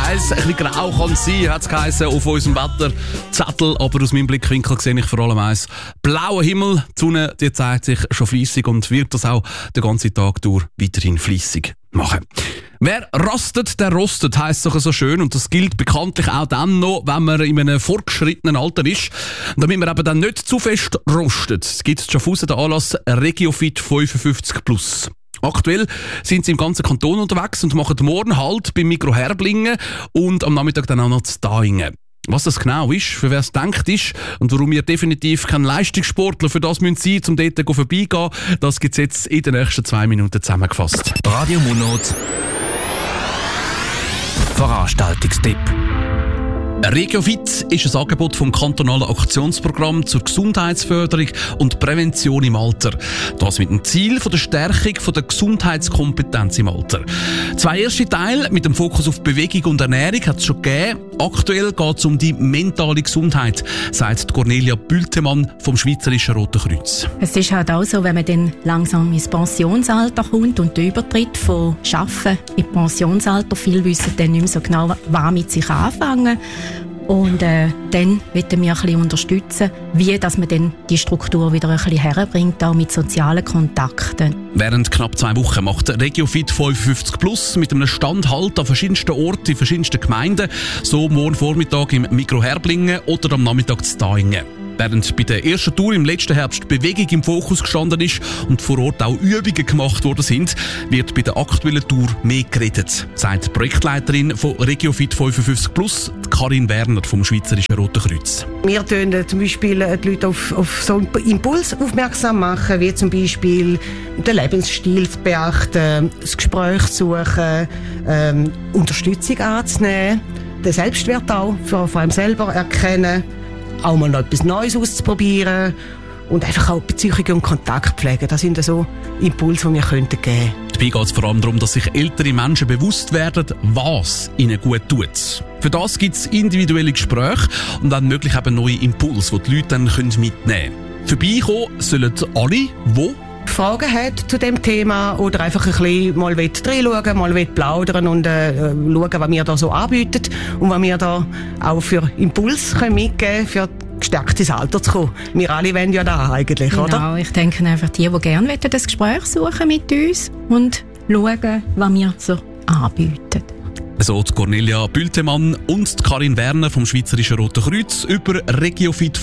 1. Ein bisschen grau kann es sein, hat es geheißen, auf unserem Wetterzettel. Aber aus meinem Blickwinkel sehe ich vor allem eins. Blauer Himmel, die Sonne die zeigt sich schon fleissig und wird das auch den ganzen Tag durch weiterhin fleissig machen. Wer rastet, der rostet, heisst es so schön. Und das gilt bekanntlich auch dann noch, wenn man in einem fortgeschrittenen Alter ist. Damit man eben dann nicht zu fest rostet. Es gibt in Schaffhausen den Anlass RegioFit 55+. Aktuell sind sie im ganzen Kanton unterwegs und machen morgen Halt beim Mikro Herblingen und am Nachmittag dann auch noch zu Daingen. Was das genau ist, für wer es denkt ist und warum wir definitiv kein Leistungssportler für das sein müssen, um dort vorbeigehen, das gibt es jetzt in den nächsten 2 Minuten zusammengefasst. Radio Monat Veranstaltungstipp. RegioFit ist ein Angebot vom kantonalen Aktionsprogramm zur Gesundheitsförderung und Prävention im Alter. Das mit dem Ziel von der Stärkung von der Gesundheitskompetenz im Alter. 2 erste Teile mit dem Fokus auf Bewegung und Ernährung hat es schon gegeben. Aktuell geht es um die mentale Gesundheit, sagt Cornelia Bültemann vom Schweizerischen Roten Kreuz. Es ist halt auch so, wenn man dann langsam ins Pensionsalter kommt und der Übertritt von Arbeiten in Pensionsalter, viele wissen dann nicht mehr so genau, was mit sich anfangen. Und dann wollen wir ein bisschen unterstützen, wie dass man dann die Struktur wieder ein bisschen herbringt, auch mit sozialen Kontakten. Während knapp 2 Wochen macht RegioFit 55+ mit einem Stand Halt an verschiedensten Orten in verschiedensten Gemeinden, so morgen Vormittag im Mikro Herblingen oder am Nachmittag zu Daingen. Während bei der ersten Tour im letzten Herbst Bewegung im Fokus gestanden ist und vor Ort auch Übungen gemacht worden sind, wird bei der aktuellen Tour mehr geredet, sagt die Projektleiterin von RegioFit 55+, Karin Werner vom Schweizerischen Roten Kreuz. Wir machen zum Beispiel die Leute auf so einen Impuls aufmerksam machen, wie zum Beispiel den Lebensstil zu beachten, das Gespräch zu suchen, Unterstützung anzunehmen, den Selbstwert auch von einem selber erkennen, auch mal noch etwas Neues auszuprobieren und einfach auch Beziehungen und Kontakt pflegen. Das sind so Impulse, die wir geben könnten. Dabei geht es vor allem darum, dass sich ältere Menschen bewusst werden, was ihnen gut tut. Für das gibt es individuelle Gespräche und dann möglich eben neue Impulse, die die Leute dann mitnehmen können. Vorbeikommen sollen alle, die Fragen hat zu dem Thema oder einfach ein bisschen mal reinschauen, mal plaudern und schauen, was wir da so anbieten und was wir da auch für Impuls mitgeben können, für gestärktes Alter zu kommen. Wir alle wollen ja da eigentlich, genau, oder? Genau, ich denke einfach, die gerne das Gespräch suchen mit uns und schauen, was wir so anbieten. So die Cornelia Bültemann und die Karin Werner vom Schweizerischen Roten Kreuz über RegioFit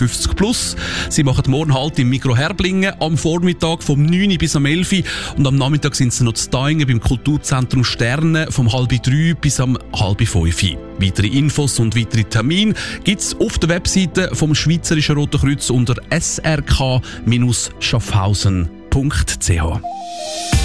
55+. Sie machen morgen Halt im Mikro Herblingen am Vormittag vom 9 bis am 11 und am Nachmittag sind sie noch zu Daingen beim Kulturzentrum Sterne vom 2:30 bis am 4:30. Weitere Infos und weitere Termine gibt es auf der Webseite vom Schweizerischen Roten Kreuz unter srk-schaffhausen.ch.